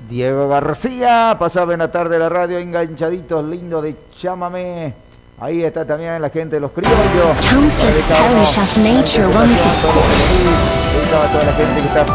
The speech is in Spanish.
Diego García, pasaba en la tarde de la radio, enganchaditos, lindo de Chámame. Ahí está también la gente de los criollos. Countless perish as nature runs its course. Ahí estaba toda la gente que está